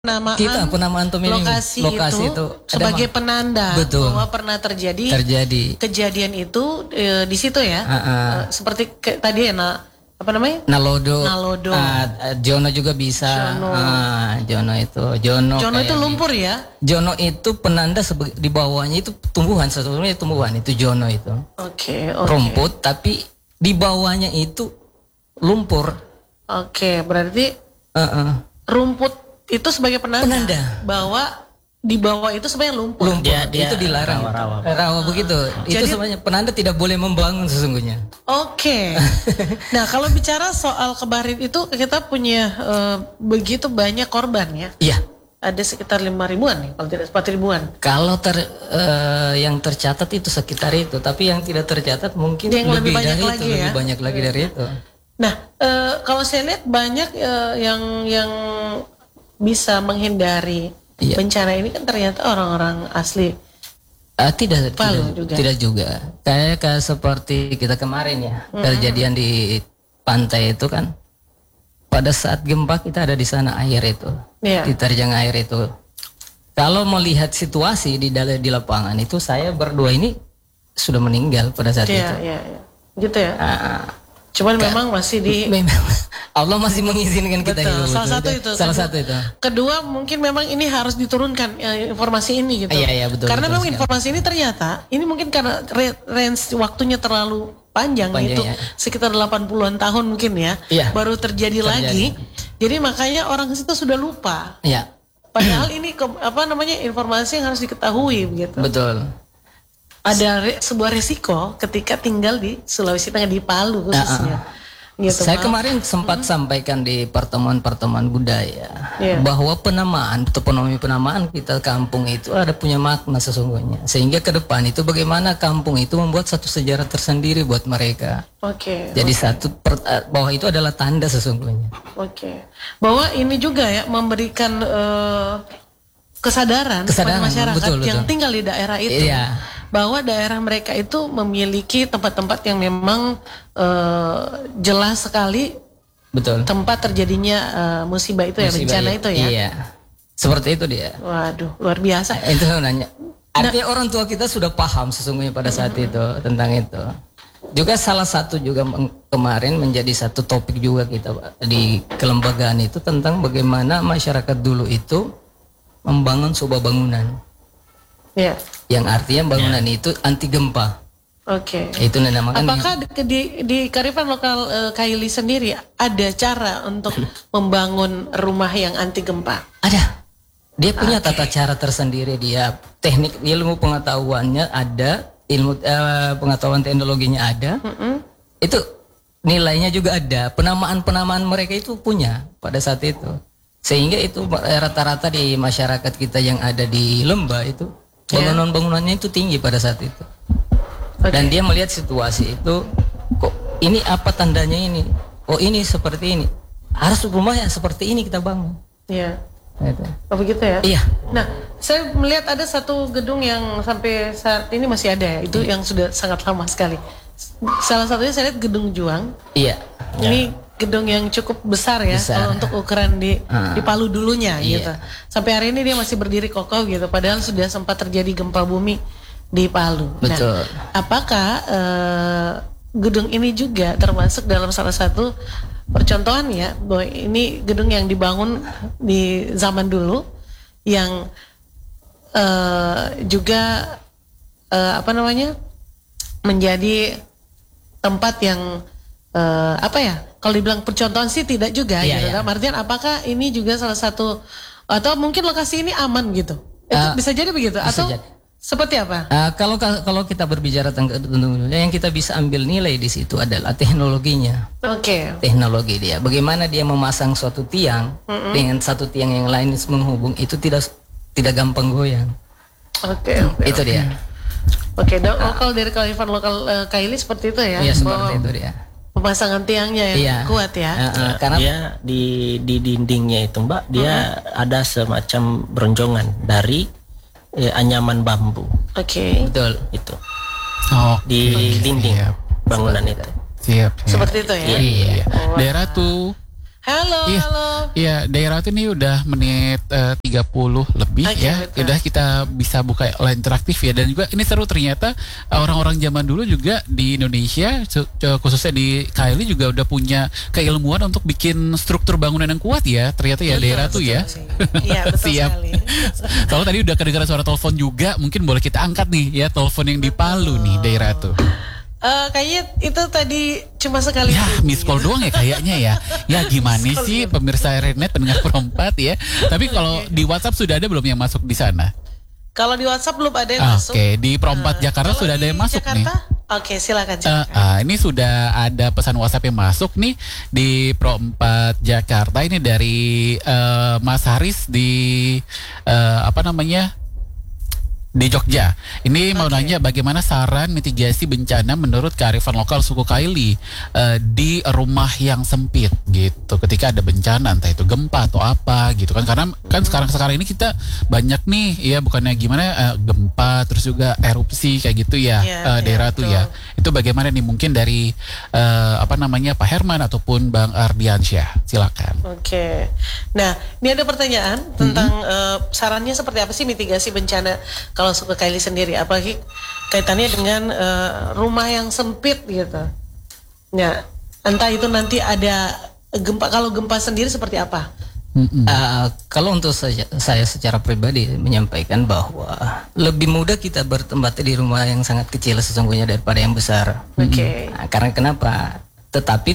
penamaan lokasi itu sebagai penanda bahwa pernah terjadi kejadian itu di situ ya. Seperti tadi ya apa namanya? Nalodo. Jono juga bisa. Jono itu lumpur ya. Jono itu penanda di bawahnya itu tumbuhan, sebetulnya tumbuhan itu Jono itu. Oke. Rumput tapi di bawahnya itu lumpur. Oke, berarti rumput itu sebagai penanda bahwa di bawah itu sebenarnya lumpur. Dia itu dilarang. Rawa begitu. Jadi, itu sebenarnya penanda tidak boleh membangun sesungguhnya. Oke. Nah, kalau bicara soal Kebarit itu kita punya begitu banyak korban ya. Iya. Ada sekitar 5.000-an nih, kalau tidak 4.000-an. Kalau yang tercatat itu sekitar itu, tapi yang tidak tercatat mungkin lebih banyak lagi ya. Lebih banyak lagi dari itu. Nah, kalau saya lihat banyak yang bisa menghindari bencana ini kan ternyata orang-orang asli. Tidak juga. Kayak seperti kita kemarin ya, kejadian di pantai itu kan. Pada saat gempa kita ada di sana air itu, diterjang air itu. Kalau melihat situasi di lapangan itu, saya berdua ini sudah meninggal pada saat itu. Iya. Gitu ya. Cuman memang masih Allah masih mengizinkan kita hidup. Salah satu itu. Kedua, mungkin memang ini harus diturunkan informasi ini gitu. Iya, betul. Karena memang informasi ini ternyata ini mungkin karena range waktunya terlalu panjang itu ya. Sekitar 80-an tahun mungkin ya. Baru terjadi lagi. Jadi makanya orang situ sudah lupa. Iya. Padahal ini informasi yang harus diketahui begitu. Betul. Ada sebuah resiko ketika tinggal di Sulawesi Tengah, di Palu khususnya. Gitu, saya kemarin sempat sampaikan di pertemuan budaya bahwa penamaan kita kampung itu ada punya makna sesungguhnya. Sehingga ke depan itu bagaimana kampung itu membuat satu sejarah tersendiri buat mereka. Jadi bahwa itu adalah tanda sesungguhnya. Bahwa ini juga ya memberikan kesadaran kepada masyarakat yang tinggal di daerah itu. Bahwa daerah mereka itu memiliki tempat-tempat yang memang jelas sekali tempat terjadinya musibah itu ya, bencana itu ya. Iya, seperti itu dia. Waduh, luar biasa. Itu nanya. Artinya orang tua kita sudah paham sesungguhnya pada saat itu tentang itu. Juga salah satu juga kemarin menjadi satu topik juga kita di kelembagaan itu tentang bagaimana masyarakat dulu itu membangun sebuah bangunan. Yang artinya bangunan itu anti gempa. Itu dinamakan. Apakah di Kearifan Lokal Kaili sendiri ada cara untuk membangun rumah yang anti gempa? Ada. Dia punya tata cara tersendiri, dia teknik, ilmu pengetahuannya ada, ilmu pengetahuan teknologinya ada. Itu nilainya juga ada. Penamaan mereka itu punya pada saat itu. Sehingga itu rata-rata di masyarakat kita yang ada di Lembah itu bangunannya itu tinggi pada saat itu. Dan dia melihat situasi itu, kok ini apa tandanya ini? Oh ini seperti ini. Harus rumahnya seperti ini kita bangun. Oh begitu ya? Iya. Nah, saya melihat ada satu gedung yang sampai saat ini masih ada ya. Itu yang sudah sangat lama sekali. Salah satunya saya lihat Gedung Juang. Iya. Ini gedung yang cukup besar ya, kalau untuk ukuran di Palu dulunya gitu. Sampai hari ini dia masih berdiri kokoh gitu, padahal sudah sempat terjadi gempa bumi di Palu. Betul. Nah, apakah gedung ini juga termasuk dalam salah satu percontohan ya, bahwa ini gedung yang dibangun di zaman dulu yang juga menjadi tempat yang kalau dibilang percontohan sih tidak juga gitu. Artian apakah ini juga salah satu, atau mungkin lokasi ini aman gitu? Itu bisa jadi begitu atau seperti apa? Kalau kita berbicara tentang yang kita bisa ambil nilai di situ adalah teknologinya. Teknologi dia. Bagaimana dia memasang suatu tiang dengan satu tiang yang lain menghubung, itu tidak gampang goyang. Itu dia. Lokal dari Kearifan Lokal Kaili seperti itu ya? Iya, seperti itu dia. Pemasangan tiangnya yang kuat ya. Karena dia di dindingnya itu Mbak, dia ada semacam beronjongan dari anyaman bambu. Betul itu. Di dinding bangunan itu. Siap. Seperti itu ya. Daerah tuh Halo, Iya, halo. iya, daerah itu ini udah menit 30 lebih Oke, ya. betul. Udah kita bisa buka line interaktif ya. Dan juga ini seru ternyata orang-orang zaman dulu juga di Indonesia, khususnya di Kaili juga udah punya keilmuan untuk bikin struktur bangunan yang kuat ya. Ternyata ya Betul, daerah tuh ya. Iya, betul Siap. sekali. Kalau tadi udah kedengaran suara telepon juga, mungkin boleh kita angkat nih ya telepon yang di Palu nih daerah tuh. Kayaknya itu tadi cuma sekali. Ya, miss call doang ya kayaknya ya. Ya gimana sih pemirsa Renet pendengar perempat ya. Tapi kalau di WhatsApp sudah ada belum yang masuk di sana? Kalau di WhatsApp belum ada yang masuk. Oke, di Perempat Jakarta Kalau sudah ada di yang masuk nih. Jakarta? Oke, silakan silakan. Ini sudah ada pesan WhatsApp yang masuk nih di Perempat Jakarta. Ini dari Mas Haris di apa namanya? Di Jogja. Ini mau nanya bagaimana saran mitigasi bencana menurut kearifan lokal suku Kaili di rumah yang sempit gitu. Ketika ada bencana entah itu gempa atau apa gitu kan. Karena kan sekarang ini kita banyak nih ya bukannya gimana gempa terus juga erupsi kayak gitu ya, daerah tuh ya. Itu bagaimana nih mungkin dari apa namanya Pak Herman ataupun Bang Ardiansyah. Silakan. Oke. Nah, ini ada pertanyaan tentang sarannya seperti apa sih mitigasi bencana kalau suku Kaili sendiri, apalagi kaitannya dengan rumah yang sempit gitu. Ya, entah itu nanti ada gempa. Kalau gempa sendiri seperti apa? Kalau untuk saya secara pribadi menyampaikan bahwa lebih mudah kita bertempat di rumah yang sangat kecil sesungguhnya daripada yang besar. Oke. Karena kenapa? Tetapi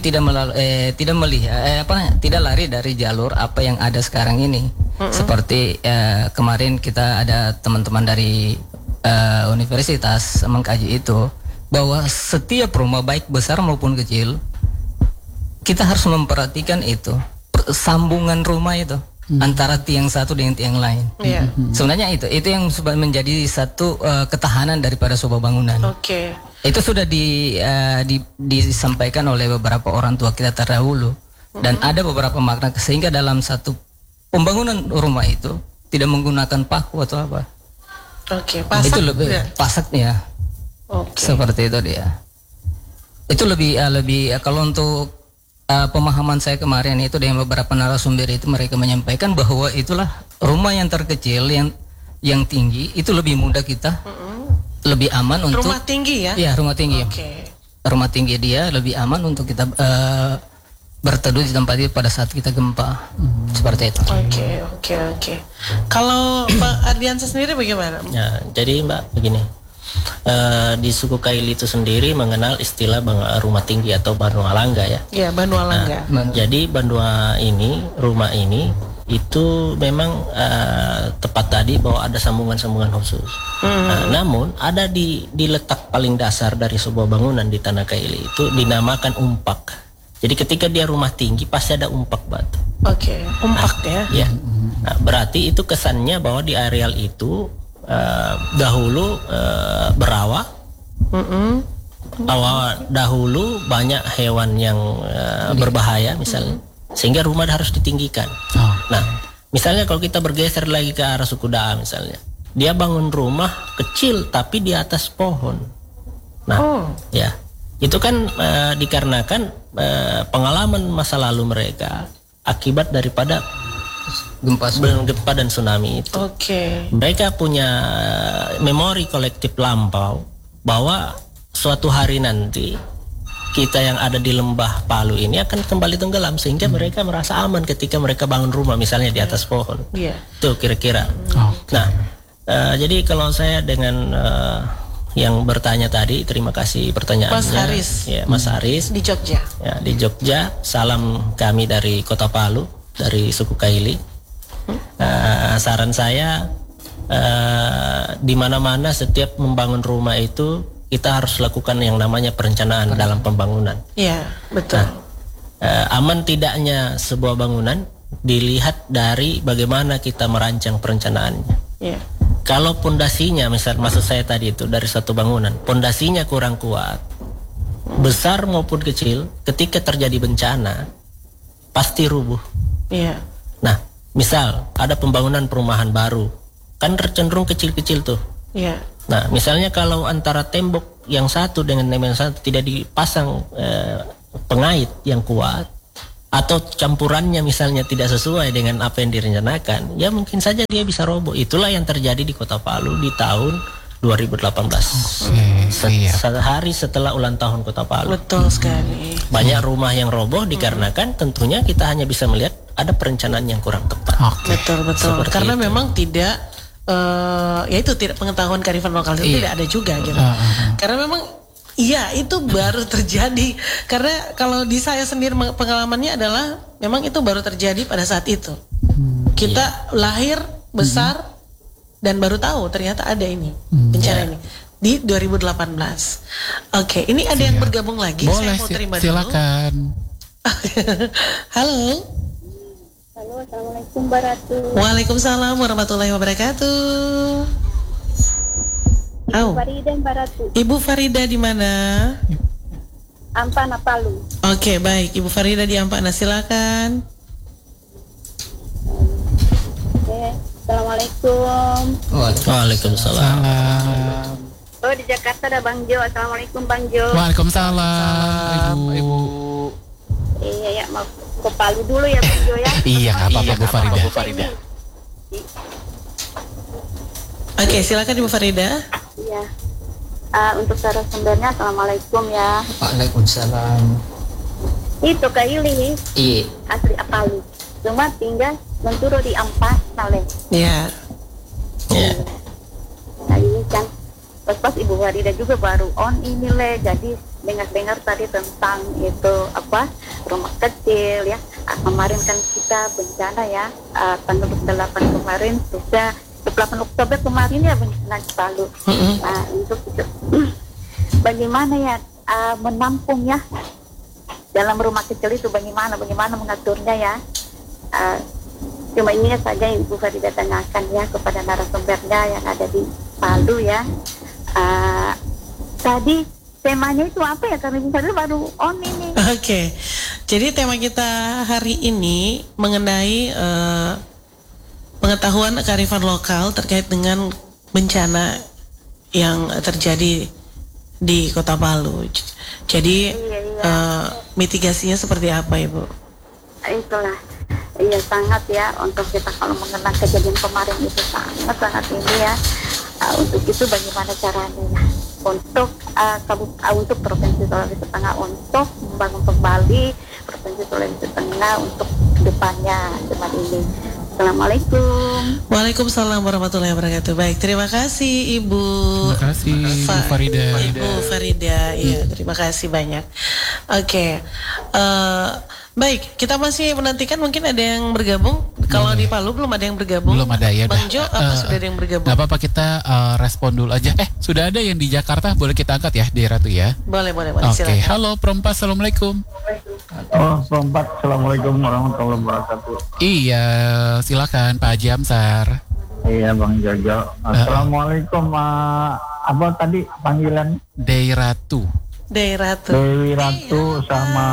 tidak lari dari jalur apa yang ada sekarang ini. Seperti kemarin kita ada teman-teman dari universitas mengkaji itu bahwa setiap rumah baik besar maupun kecil kita harus memperhatikan itu sambungan rumah itu antara tiang satu dengan tiang lain. Sebenarnya itu yang menjadi satu ketahanan daripada sebuah bangunan. Oke. Itu sudah disampaikan oleh beberapa orang tua kita terdahulu dan ada beberapa makna sehingga dalam satu pembangunan rumah itu tidak menggunakan paku atau apa. Oke, pasak. Itu lebih pasaknya. Seperti itu dia. Itu lebih kalau untuk pemahaman saya kemarin itu dengan beberapa narasumber itu mereka menyampaikan bahwa itulah rumah yang terkecil yang tinggi itu lebih mudah kita lebih aman untuk rumah tinggi ya? Iya, rumah tinggi. Rumah tinggi dia lebih aman untuk kita berteduh di tempat itu pada saat kita gempa. Seperti itu. Oke. Kalau Pak Ardiansyah sendiri bagaimana? Ya, jadi Mbak begini. Di suku Kaili itu sendiri mengenal istilah rumah tinggi atau Banua Langga ya. Iya, Banua Langga. Jadi rumah ini itu memang tepat tadi bahwa ada sambungan-sambungan khusus. Namun ada di letak paling dasar dari sebuah bangunan di Tanah Kaili itu dinamakan umpak. Jadi ketika dia rumah tinggi pasti ada umpak batu. Oke, umpak ya. Nah, berarti itu kesannya bahwa di areal itu dahulu berawa. Dahulu banyak hewan yang berbahaya misalnya. Sehingga rumah harus ditinggikan. Nah, misalnya kalau kita bergeser lagi ke arah suku Daa misalnya, dia bangun rumah kecil tapi di atas pohon. Nah, ya itu kan dikarenakan pengalaman masa lalu mereka akibat daripada gempa dan tsunami itu. Mereka punya memori kolektif lampau bahwa suatu hari nanti kita yang ada di lembah Palu ini akan kembali tenggelam sehingga mereka merasa aman ketika mereka bangun rumah misalnya di atas pohon. Itu kira-kira. Nah, jadi kalau saya dengan yang bertanya tadi, terima kasih pertanyaannya. Mas Haris. Ya, Mas Haris di Jogja. Ya, di Jogja. Salam kami dari Kota Palu, dari suku Kaili. Saran saya di mana-mana setiap membangun rumah itu kita harus lakukan yang namanya perencanaan dalam pembangunan. Iya, betul. Aman tidaknya sebuah bangunan dilihat dari bagaimana kita merancang perencanaannya. Kalau pondasinya, maksud saya tadi itu dari satu bangunan, pondasinya kurang kuat, besar maupun kecil, ketika terjadi bencana pasti rubuh. Nah, misal ada pembangunan perumahan baru, kan cenderung kecil-kecil tuh. Nah, misalnya kalau antara tembok yang satu dengan yang satu tidak dipasang pengait yang kuat, atau campurannya misalnya tidak sesuai dengan apa yang direncanakan, ya mungkin saja dia bisa roboh. Itulah yang terjadi di Kota Palu di tahun 2018. Sehari setelah ulang tahun Kota Palu. Betul sekali. Banyak rumah yang roboh dikarenakan tentunya kita hanya bisa melihat ada perencanaan yang kurang tepat. Betul. Karena memang tidak yaitu tidak pengetahuan kearifan lokal itu tidak ada juga gitu. Karena memang iya itu baru terjadi. Karena kalau di saya sendiri pengalamannya adalah memang itu baru terjadi pada saat itu. Kita lahir besar dan baru tahu ternyata ada ini bencana ini di 2018. Oke, ini ada yang bergabung lagi. Boleh, saya mau terima silakan. dulu. Halo. Halo, assalamualaikum Mbak Ratu. Waalaikumsalam warahmatullahi wabarakatuh. Ibu Farida Mbak Ratu. Ibu Farida di mana? Ampana Palu. Oke, baik. Ibu Farida di Ampana, silakan. Oke, assalamualaikum. Waalaikumsalam. Oh, di Jakarta ada Bang Jo. Assalamualaikum Bang Jo. Waalaikumsalam, Ibu. Iya ya, mau ke Palu dulu ya Bang Jo ya. Iya, nggak apa-apa Bu Farida. Oke, silakan Ibu Farida. Iya. Untuk narasumbernya, assalamualaikum ya. Waalaikumsalam. Itu Kak Ili, Iya. asli Palu. Cuma tinggal menturu di Ampas, Saleh. Ya. Nah ini kan pas Ibu Farida juga baru on ini Le, jadi dengar tadi tentang itu apa rumah kecil ya. Kemarin kan kita bencana ya, tanggal 8 kemarin sudah 8 Oktober kemarin ya bencana di Palu. Nah untuk itu bagaimana ya menampung ya dalam rumah kecil itu, bagaimana mengaturnya ya. Cuma ini saja yang Ibu Farida tanyakan ya kepada narasumbernya yang ada di Palu ya. Tadi temanya itu apa ya, karena Ibu Farida baru on ini. Oke. Jadi tema kita hari ini mengenai pengetahuan kearifan lokal terkait dengan bencana yang terjadi di Kota Palu. Jadi mitigasinya seperti apa, Ibu? Itulah, iya sangat ya untuk kita kalau mengenang kejadian kemarin itu sangat ini ya. Untuk itu bagaimana caranya ya untuk untuk Provinsi Sulawesi Tengah untuk membangun kembali Provinsi Sulawesi Tengah untuk kedepannya tempat ini. Assalamualaikum. Waalaikumsalam warahmatullahi wabarakatuh. Baik, terima kasih Ibu. Terima kasih Ibu Farida. Ibu Farida, iya terima kasih banyak. Oke, baik kita masih menantikan mungkin ada yang bergabung. Kalau di Palu belum ada yang bergabung. Belum ada ya. Bang Jo, apa sudah ada yang bergabung? Gak apa-apa, kita respon dulu aja. Sudah ada yang di Jakarta, boleh kita angkat ya di Ratu ya. Boleh Oke, silakan. halo Perempat, assalamualaikum. Oh, Perempat, assalamualaikum warahmatullahi wabarakatuh. Iya, silakan Pak Haji Amsar. Iya Bang Jojo. Assalamualaikum. Apa tadi panggilan? Dewi Ratu. Dewi Ratu sama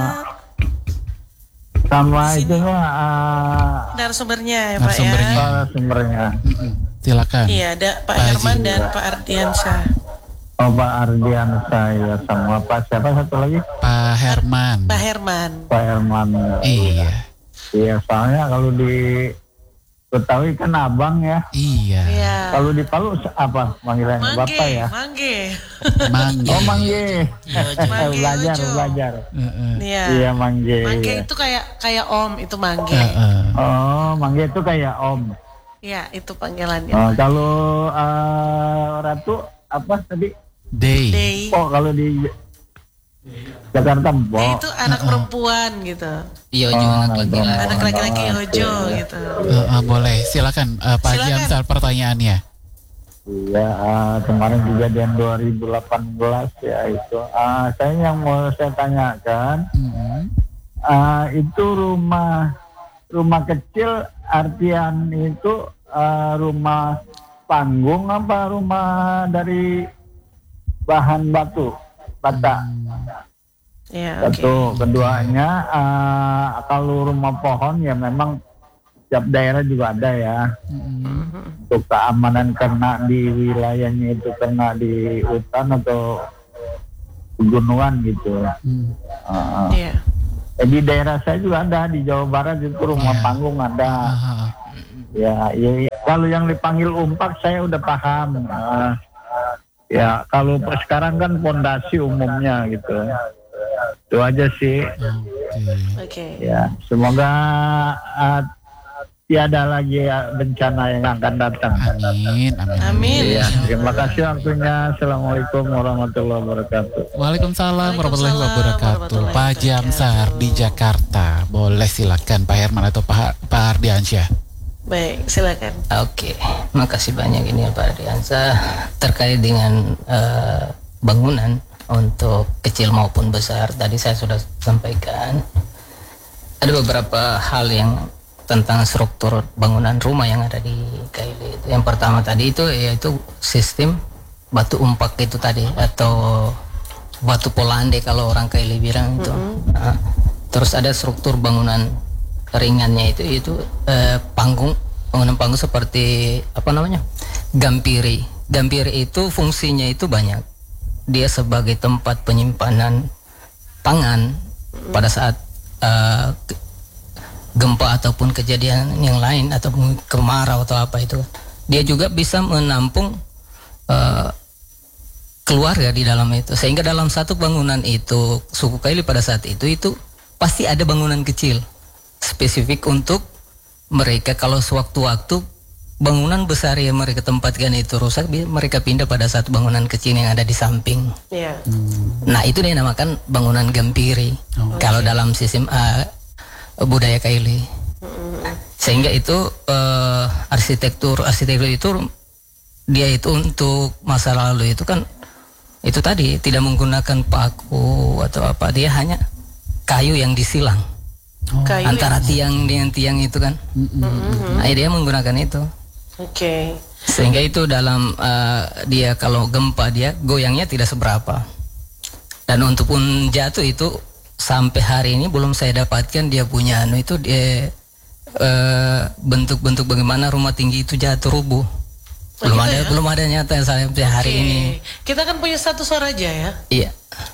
itu narasumbernya ya Pak ya. narasumbernya. Silakan. Iya, ada Pak Herman dan Pak Ardiansyah. Oh, Pak Ardiansyah ya, sama Pak siapa satu lagi? Pak Herman. Pak Herman. Iya. Iya, soalnya kalau di Betawi kan abang ya. Iya. Kalau di Palu apa panggilannya? Bapak ya? Mangge. Oh, Mangge. Belajar. Iya, Mangge. Mangge itu kayak Om, itu Mangge. Oh, Mangge itu kayak Om. Iya, itu panggilannya. Kalau Ratu apa tadi? Day. Oh, kalau di Jakarta Mbok. Itu anak perempuan gitu. Iya, anak laki-laki. Anak laki-laki Hojo gitu. Boleh, silakan Pak Haji Amsar pertanyaannya. Iya, kemarin kejadian 2018 ya itu. Saya yang mau saya tanyakan, itu rumah kecil artian itu rumah panggung apa rumah dari bahan bata? Ya, Satu, keduanya kalau rumah pohon ya memang setiap daerah juga ada ya. Untuk keamanan karena di wilayahnya itu kena di hutan atau pegunungan gitu. Iya. Di daerah saya juga ada, di Jawa Barat itu rumah panggung ada. Ya, kalau yang dipanggil umpak saya udah paham. Ya, kalau sekarang kan fondasi umumnya gitu. Itu aja sih. Oke. Ya, semoga tiada lagi bencana yang akan datang. Amin. Amin. Ya, terima kasih waktunya. Assalamualaikum warahmatullahi wabarakatuh. Waalaikumsalam warahmatullahi wabarakatuh. Pak Jamsar di Jakarta. Boleh silakan Pak Herman atau Pak Ardiansyah. Baik, silakan. Oke, makasih banyak ini Pak Ardiansyah terkait dengan bangunan untuk kecil maupun besar. Tadi saya sudah sampaikan ada beberapa hal yang tentang struktur bangunan rumah yang ada di Kaili itu. Yang pertama tadi itu yaitu sistem batu umpak itu tadi atau batu polande kalau orang Kaili bilang itu. Nah, terus ada struktur bangunan ringannya itu bangunan panggung seperti apa namanya? Gampiri. Gampiri itu fungsinya itu banyak. Dia sebagai tempat penyimpanan pangan pada saat gempa ataupun kejadian yang lain ataupun kemarau atau apa itu. Dia juga bisa menampung keluarga di dalam itu. Sehingga dalam satu bangunan itu suku Kaili pada saat itu pasti ada bangunan kecil spesifik untuk mereka. Kalau sewaktu-waktu bangunan besar yang mereka tempatkan itu rusak, mereka pindah pada satu bangunan kecil yang ada di samping. Nah itu dinamakan bangunan gampiri kalau dalam sistem budaya Kaili. Sehingga itu arsitektur itu dia itu untuk masa lalu itu kan itu tadi tidak menggunakan paku atau apa, dia hanya kayu yang disilang. Antara tiang dengan tiang itu kan. Nah, dia menggunakan itu. Sehingga itu dalam dia kalau gempa dia goyangnya tidak seberapa. Dan untuk pun jatuh itu sampai hari ini belum saya dapatkan dia punya itu dia bentuk-bentuk bagaimana rumah tinggi itu jatuh rubuh. Belum ada nyata sampai hari ini. Kita kan punya satu Soraja ya. Iya.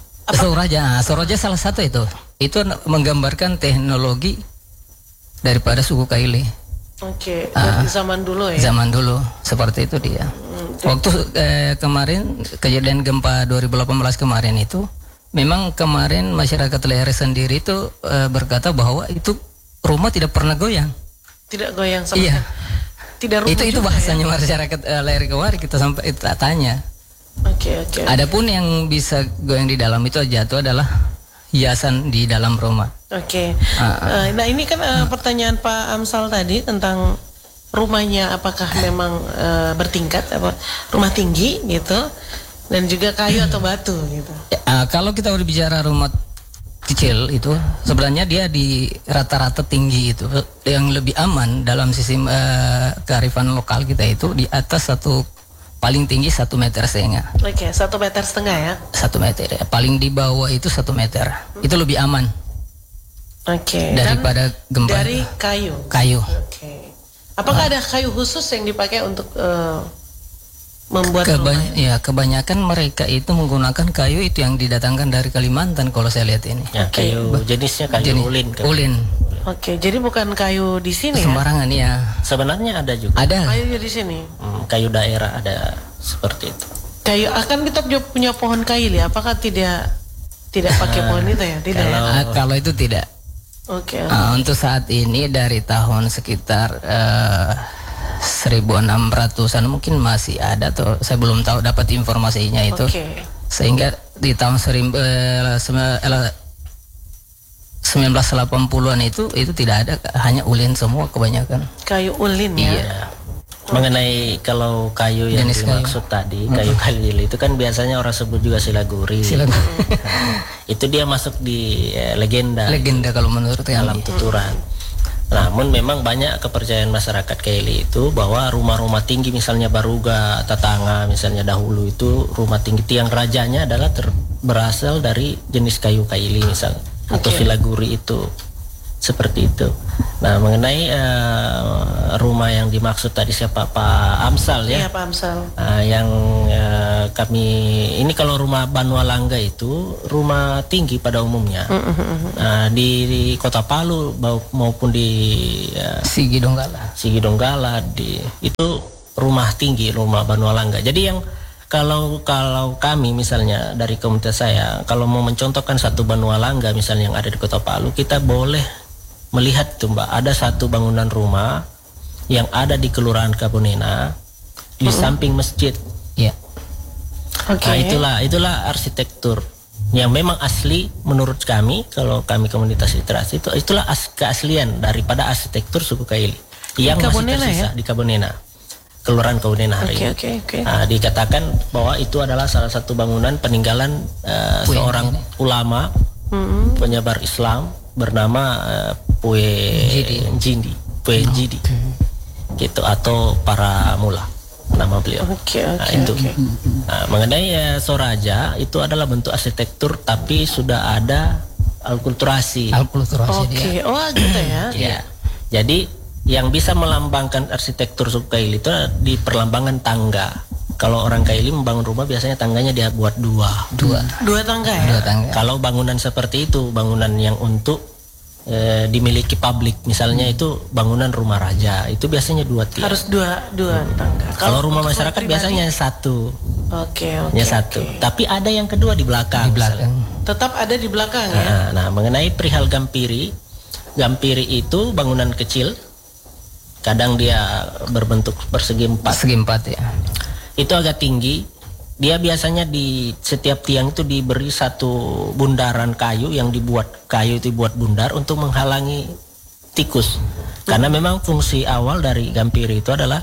Soraja salah satu itu menggambarkan teknologi daripada suku Kaili. Dari zaman dulu ya. Zaman dulu seperti itu dia. Waktu kemarin kejadian gempa 2018 kemarin itu, memang kemarin masyarakat Lere sendiri itu berkata bahwa itu rumah tidak pernah goyang. Tidak goyang sama sekali. Tidak rubuh itu bahasanya ya? Masyarakat Lere kemarin kita sampai tanya. Adapun yang bisa goyang di dalam itu jatuh adalah hiasan di dalam rumah. Nah ini kan pertanyaan Pak Amsal tadi tentang rumahnya apakah memang bertingkat apa rumah tinggi gitu dan juga kayu atau batu gitu. Kalau kita berbicara rumah kecil itu sebenarnya dia di rata-rata tinggi itu yang lebih aman dalam sistem kearifan lokal kita itu di atas paling tinggi 1,5 meter. 1,5 meter ya. 1 meter ya. Paling di bawah itu 1 meter. Itu lebih aman. Daripada gempa. Dari kayu. Apakah ada kayu khusus yang dipakai untuk membuat rumah? Kebanyakan mereka itu menggunakan kayu itu yang didatangkan dari Kalimantan kalau saya lihat ini. Kayu jenisnya kayu ulin. Jadi bukan kayu di sini sembarangan ya. Sebenarnya ada juga. Ada. Kayu di sini. Kayu daerah ada seperti itu. Kayu akan kita punya pohon kaili, apakah tidak pakai pohon itu ya? Tidak ya? Kalau itu tidak. Untuk saat ini dari tahun sekitar 1600-an mungkin masih ada tuh. Saya belum tahu dapat informasinya itu. Sehingga di tahun 1980-an itu tidak ada, hanya ulin semua kebanyakan. Kayu ulin ya. Iya. Mengenai kalau kayu yang jenis dimaksud tadi, kayu Kaili itu kan biasanya orang sebut juga silaguri. Itu dia masuk di legenda. Legenda kalau menurut dalam tuturan. Namun memang banyak kepercayaan masyarakat Kaili itu bahwa rumah-rumah tinggi misalnya Baruga, Tatanga misalnya dahulu itu rumah tinggi tiang rajanya adalah berasal dari jenis kayu Kaili misalnya. Atau silaguri itu seperti itu. Nah mengenai rumah yang dimaksud tadi siapa Pak Amsal ya? Iya Pak Amsal. Yang kami ini kalau rumah Banua Langga itu rumah tinggi pada umumnya. Di Kota Palu maupun di Sigi Donggala itu rumah tinggi, rumah Banua Langga. Jadi yang kalau kami misalnya dari komunitas saya, kalau mau mencontohkan satu Banua Langga misalnya yang ada di Kota Palu, kita boleh melihat tuh Mbak, ada satu bangunan rumah yang ada di Kelurahan Kabonena di samping masjid. Ya. Nah, itulah arsitektur yang memang asli menurut kami. Kalau kami komunitas literasi itulah keaslian daripada arsitektur suku Kaili yang masih tersisa di Kabonena, Kelurahan Kabonena hari ini. Nah, dikatakan bahwa itu adalah salah satu bangunan peninggalan seorang ulama penyebar Islam bernama Pue Jindi, gitu, atau para mula nama beliau. Mengenai Soraja itu adalah bentuk arsitektur tapi sudah ada alkulturasi. Dia. Oh gitu ya. Ya. Jadi yang bisa melambangkan arsitektur suku Kaili itu di perlambangan tangga. Kalau orang Kaili membangun rumah biasanya tangganya dia buat dua tangga ya. Kalau bangunan seperti itu, bangunan yang untuk dimiliki publik, misalnya itu bangunan rumah raja, itu biasanya 2 tiang. Harus dua tangga. Kalau rumah masyarakat biasanya satu. Satu. Tapi ada yang kedua di belakang. Tetap ada di belakang ya. Nah, mengenai perihal Gampiri itu bangunan kecil. Kadang dia berbentuk persegi empat ya. Itu agak tinggi. Dia biasanya di setiap tiang itu diberi satu bundaran kayu yang dibuat bundar untuk menghalangi tikus. Karena memang fungsi awal dari Gampiri itu adalah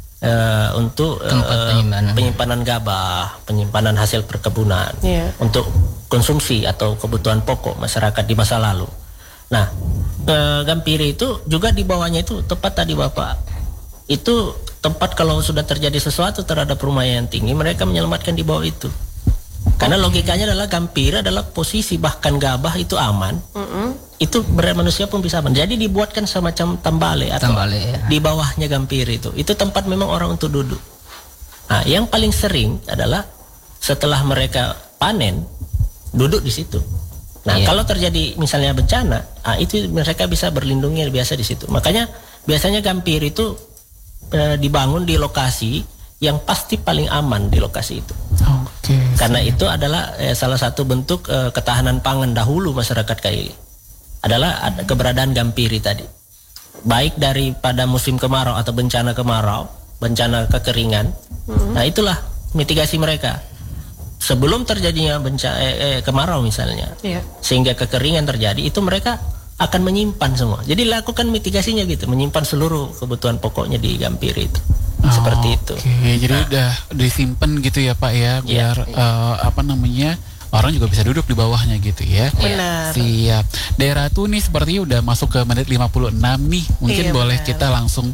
untuk penyimpanan gabah, penyimpanan hasil perkebunan, untuk konsumsi atau kebutuhan pokok masyarakat di masa lalu. Nah, Gampiri itu juga di bawahnya itu tepat tadi Bapak, itu tempat kalau sudah terjadi sesuatu terhadap rumah yang tinggi, mereka menyelamatkan di bawah itu. Karena logikanya adalah Gampiri adalah posisi bahkan gabah itu aman. Itu manusia pun bisa aman. Jadi dibuatkan semacam tambale atau di bawahnya Gampiri itu. Itu tempat memang orang untuk duduk. Nah, yang paling sering adalah setelah mereka panen duduk di situ. Nah, kalau terjadi misalnya bencana, itu mereka bisa berlindungnya biasa di situ. Makanya biasanya Gampiri itu dibangun di lokasi yang pasti paling aman di lokasi itu. Karena itu adalah salah satu bentuk ketahanan pangan dahulu masyarakat Kaili. Adalah keberadaan Gampiri tadi. Baik daripada musim kemarau atau bencana kemarau, bencana kekeringan. Nah, itulah mitigasi mereka. Sebelum terjadinya kemarau misalnya, sehingga kekeringan terjadi, itu mereka akan menyimpan semua. Jadi lakukan mitigasinya gitu, menyimpan seluruh kebutuhan pokoknya di Gampiri itu. Seperti itu. Jadi udah disimpan gitu ya Pak ya, biar orang juga bisa duduk di bawahnya gitu ya. Benar. Siap. Daerah tuh nih sepertinya udah masuk ke menit 56 nih. Mungkin boleh kita langsung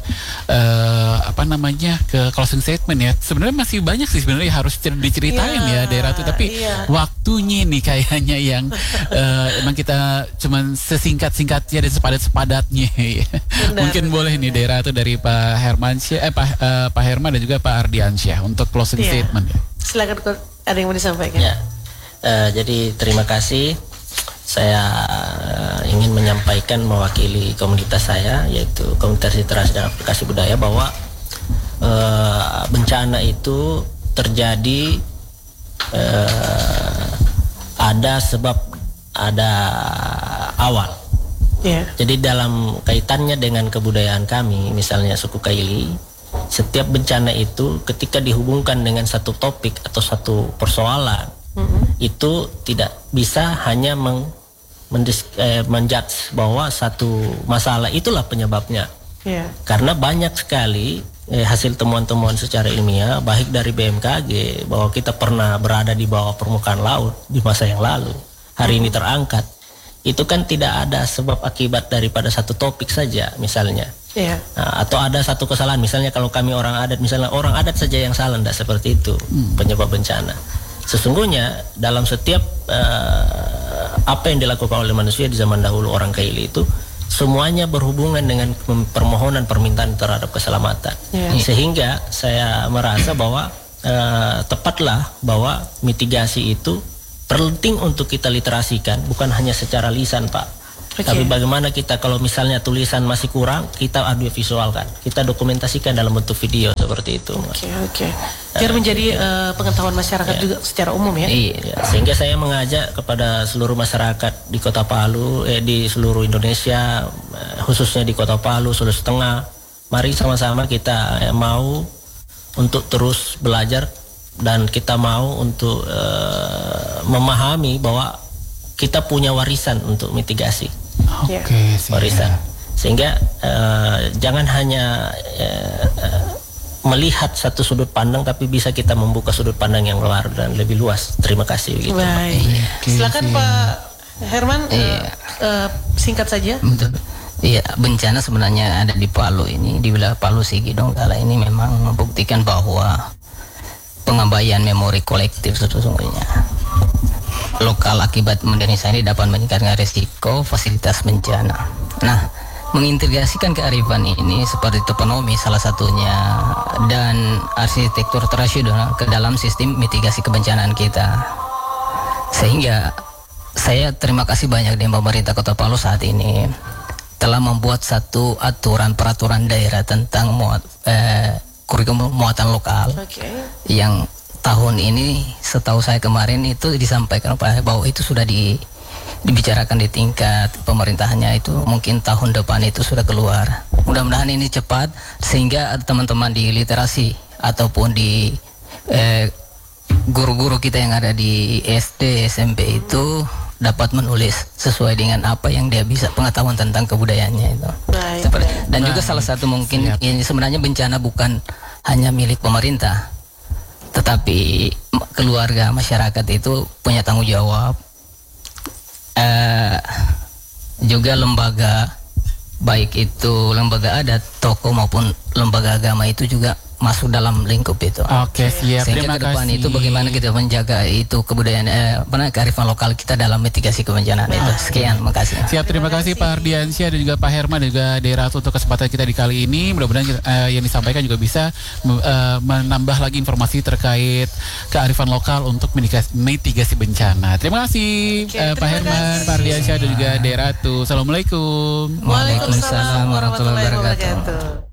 ke closing statement ya. Sebenarnya masih banyak sih sebenarnya harus diceritain ya daerah tuh, tapi waktunya nih kayaknya yang emang kita cuman sesingkat-singkatnya dan sepadat-sepadatnya ya. Mungkin boleh nih daerah tuh dari Pak Hermansyah, Pak Herman dan juga Pak Ardiansyah untuk closing statement ya. Silakan, ada yang mau disampaikan. Jadi terima kasih. Saya ingin menyampaikan mewakili komunitas saya, yaitu Komunitas Literasi dan Aplikasi Budaya, bahwa bencana itu terjadi ada sebab, ada awal. Jadi dalam kaitannya dengan kebudayaan kami, misalnya suku Kaili, setiap bencana itu ketika dihubungkan dengan satu topik atau satu persoalan, itu tidak bisa hanya menjudge bahwa satu masalah itulah penyebabnya. Karena banyak sekali hasil temuan-temuan secara ilmiah, baik dari BMKG, bahwa kita pernah berada di bawah permukaan laut di masa yang lalu, hari ini terangkat. Itu kan tidak ada sebab akibat daripada satu topik saja misalnya. Nah, atau ada satu kesalahan, misalnya kalau kami orang adat, misalnya orang adat saja yang salah, tidak seperti itu penyebab bencana. Sesungguhnya dalam setiap apa yang dilakukan oleh manusia di zaman dahulu orang Kaili itu semuanya berhubungan dengan permohonan permintaan terhadap keselamatan. Sehingga saya merasa bahwa tepatlah bahwa mitigasi itu penting untuk kita literasikan, bukan hanya secara lisan, Pak. Tapi bagaimana kita kalau misalnya tulisan masih kurang, kita audio visualkan, kita dokumentasikan dalam bentuk video seperti itu. Oke. Biar menjadi pengetahuan masyarakat juga secara umum ya. Iya. Sehingga saya mengajak kepada seluruh masyarakat di Kota Palu, di seluruh Indonesia, khususnya di Kota Palu, Sulawesi Tengah, mari sama-sama kita mau untuk terus belajar dan kita mau untuk memahami bahwa kita punya warisan untuk mitigasi. Oke, warisan. Sehingga jangan hanya melihat satu sudut pandang, tapi bisa kita membuka sudut pandang yang luar dan lebih luas. Terima kasih. Begitu. Baik. Silakan Pak Herman, singkat saja. Betul. Iya, bencana sebenarnya ada di Palu ini, di wilayah Palu Sigi Donggala ini memang membuktikan bahwa pengabaian memori kolektif sesungguhnya lokal akibat modernisasi ini dapat meningkatkan risiko fasilitas bencana. Nah, mengintegrasikan kearifan ini seperti toponomi salah satunya dan arsitektur tradisional ke dalam sistem mitigasi kebencanaan kita. Sehingga saya terima kasih banyak di pemerintah Kota Palu saat ini telah membuat satu peraturan daerah tentang kurikulum muatan lokal yang tahun ini setahu saya kemarin itu disampaikan bahwa itu sudah dibicarakan di tingkat pemerintahannya, itu mungkin tahun depan itu sudah keluar. Mudah-mudahan ini cepat sehingga teman-teman di literasi ataupun di guru-guru kita yang ada di SD, SMP itu dapat menulis sesuai dengan apa yang dia bisa pengetahuan tentang kebudayaannya itu. Dan juga salah satu mungkin ini sebenarnya bencana bukan hanya milik pemerintah, tetapi keluarga masyarakat itu punya tanggung jawab. Juga lembaga, baik itu lembaga adat, tokoh maupun lembaga agama itu juga masuk dalam lingkup itu. Oke, siap. Sehingga ke depan itu bagaimana kita menjaga itu kebudayaan kearifan lokal kita dalam mitigasi kebencanaan itu. Sekian, makasih. Siap, terima kasih Pak Ardiansyah dan juga Pak Herman dan juga Derat untuk kesempatan kita di kali ini. Mudah-mudahan yang disampaikan juga bisa menambah lagi informasi terkait kearifan lokal untuk mitigasi bencana. Terima kasih Pak Herman, Pak Ardiansyah dan juga Derat. Assalamualaikum. Waalaikumsalam warahmatullahi wabarakatuh.